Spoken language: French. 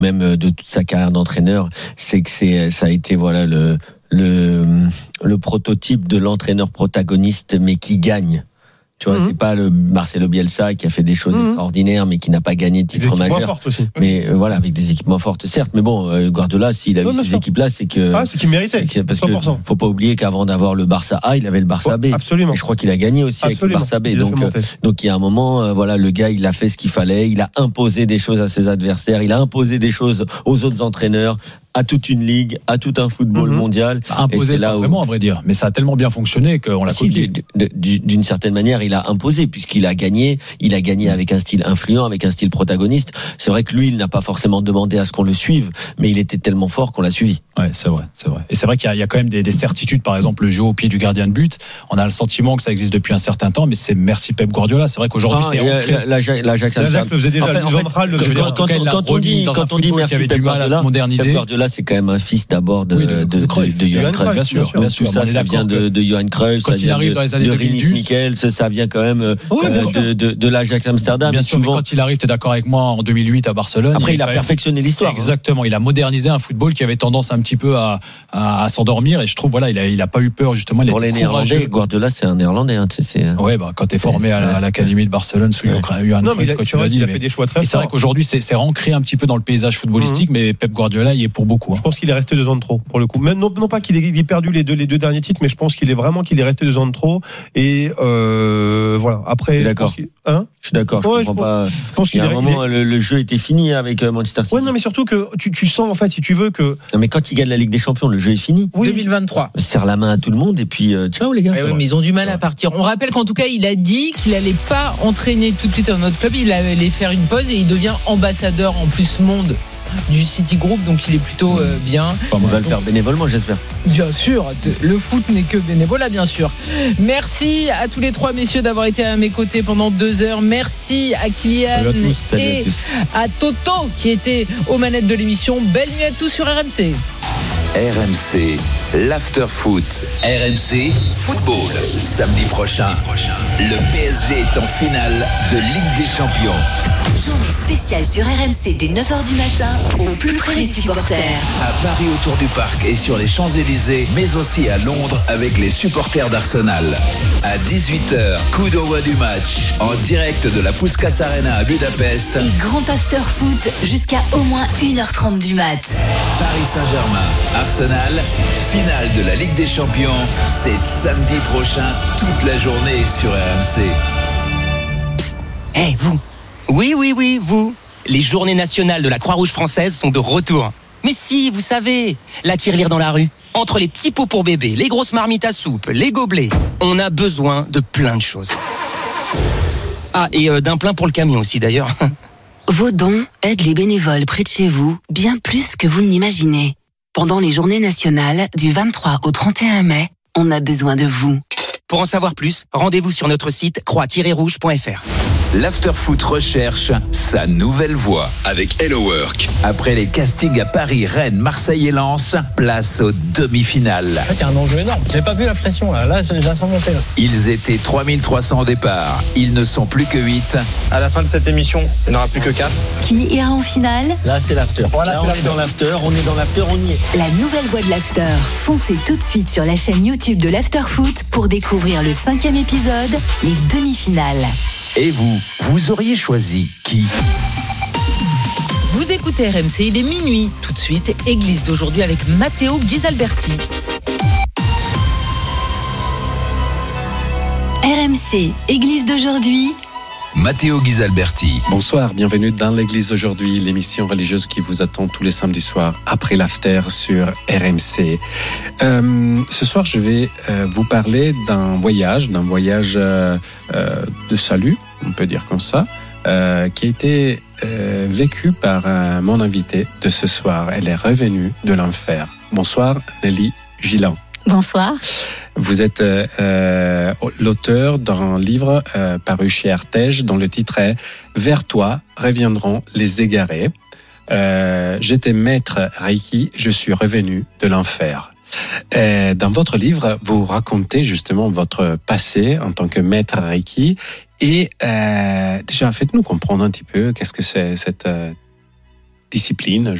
même de toute sa carrière d'entraîneur, c'est que ça a été voilà le prototype de l'entraîneur protagoniste mais qui gagne. Tu vois, c'est pas le Marcelo Bielsa qui a fait des choses extraordinaires, mais qui n'a pas gagné de titre majeur. Mais voilà, avec des équipements fortes, certes. Mais bon, Guardiola, s'il a eu ces équipes-là, c'est que c'est qu'il méritait. Parce que faut pas oublier qu'avant d'avoir le Barça A, il avait le Barça B. Absolument. Et je crois qu'il a gagné aussi avec le Barça B. Donc il y a un moment, voilà, le gars, il a fait ce qu'il fallait. Il a imposé des choses à ses adversaires. Il a imposé des choses aux autres entraîneurs, à toute une ligue, à tout un football mondial. Imposé, là vraiment, à vrai dire. Mais ça a tellement bien fonctionné qu'on l'a copié. D'une certaine manière, il a imposé, puisqu'il a gagné. Il a gagné avec un style influent, avec un style protagoniste. C'est vrai que lui, il n'a pas forcément demandé à ce qu'on le suive, mais il était tellement fort qu'on l'a suivi. Ouais, c'est vrai. Et c'est vrai qu'il y a quand même des certitudes. Par exemple, le jeu au pied du gardien de but. On a le sentiment que ça existe depuis un certain temps, mais c'est merci Pep Guardiola. C'est vrai qu'aujourd'hui, c'est l'Ajax le faisait déjà. Quand on dit merci Pep Guardiola, c'est quand même un fils d'abord de Johan Cruyff. Bien sûr. Tout ça vient de Johan Cruyff. Quand il arrive dans les années 2010, Michels, ça vient quand même de l'Ajax Amsterdam. Bien sûr, mais quand il arrive, t'es d'accord avec moi, en 2008 à Barcelone. Après, il a perfectionné l'histoire. Exactement. Il a modernisé un football qui avait tendance un petit peu à s'endormir. Et je trouve, voilà, il a pas eu peur, justement. Pour les Néerlandais, Guardiola, c'est un Néerlandais. Ouais, quand t'es formé à l'académie de Barcelone sous Johan Cruyff, quand tu l'as dit. Il a fait des choix très forts. C'est vrai qu'aujourd'hui, c'est ancré un petit peu dans le paysage footballistique, mais Pep Guardiola y est pour beaucoup. Je pense qu'il est resté 2 ans de trop, pour le coup. Même, non pas qu'il ait perdu les deux derniers titres, mais je pense qu'il est resté 2 ans de trop. Et voilà. Après, je suis d'accord. Je suis d'accord. Je pense qu'il y a un moment, le jeu était fini avec Manchester City. Ouais, non, mais surtout que tu sens, en fait, si tu veux que. Non, mais quand il gagne la Ligue des Champions, le jeu est fini. Oui. 2023. Il serre la main à tout le monde et puis ciao les gars. Ouais, mais ils ont du mal à partir. On rappelle qu'en tout cas, il a dit qu'il allait pas entraîner tout de suite dans notre club. Il allait faire une pause et il devient ambassadeur en plus monde du City Group, donc il est plutôt bien. On va le faire bénévolement, j'espère. Bien sûr, le foot n'est que bénévolat, bien sûr. Merci à tous les 3 messieurs d'avoir été à mes côtés pendant 2 heures. Merci à Kylian et à Toto qui était aux manettes de l'émission. Belle nuit à tous sur RMC. RMC, l'after foot. RMC Football. Samedi prochain, le PSG est en finale de Ligue des Champions. Journée spéciale sur RMC dès 9h du matin, au plus près des supporters. À Paris autour du parc et sur les Champs-Élysées, mais aussi à Londres avec les supporters d'Arsenal. À 18h, coup d'envoi du match, en direct de la Puskás Arena à Budapest. Et grand after foot jusqu'à au moins 1h30 du mat. Paris Saint-Germain, Arsenal, finale de la Ligue des Champions. C'est samedi prochain, toute la journée sur RMC. Vous. Oui, vous. Les journées nationales de la Croix-Rouge française sont de retour. Mais si, vous savez, la tirelire dans la rue. Entre les petits pots pour bébé, les grosses marmites à soupe, les gobelets, on a besoin de plein de choses. Ah, et d'un plein pour le camion aussi d'ailleurs. Vos dons aident les bénévoles près de chez vous bien plus que vous ne l'imaginez. Pendant les journées nationales du 23 au 31 mai, on a besoin de vous. Pour en savoir plus, rendez-vous sur notre site croix-rouge.fr. L'Afterfoot recherche sa nouvelle voix avec Hello Work. Après les castings à Paris, Rennes, Marseille et Lens, place aux demi-finales. En fait, il y a un enjeu énorme. J'ai pas vu la pression là. Là, je la sens monter. Ils étaient 3300 au départ. Ils ne sont plus que 8. À la fin de cette émission, il n'y en aura plus que 4. Qui ira en finale ? Là, c'est l'after. Voilà, là, on est dans l'after, on y est. La nouvelle voix de l'after. Foncez tout de suite sur la chaîne YouTube de l'Afterfoot pour découvrir le 5e épisode, les demi-finales. Et vous auriez choisi qui ? Vous écoutez RMC, il est minuit. Tout de suite, Église d'aujourd'hui avec Matteo Ghisalberti. RMC, Église d'aujourd'hui. Matteo Ghisalberti. Bonsoir, bienvenue dans l'Église d'aujourd'hui, l'émission religieuse qui vous attend tous les samedis soirs après l'after sur RMC. Ce soir, je vais vous parler d'un voyage de salut, on peut dire comme ça, qui a été vécu par mon invité de ce soir. Elle est revenue de l'enfer. Bonsoir, Nelly Gillan. Bonsoir. Vous êtes l'auteur d'un livre paru chez Artege dont le titre est « Vers toi reviendront les égarés ». J'étais maître Reiki, je suis revenu de l'enfer. Dans votre livre, vous racontez justement votre passé en tant que maître Reiki et déjà faites-nous comprendre un petit peu qu'est-ce que c'est cette discipline.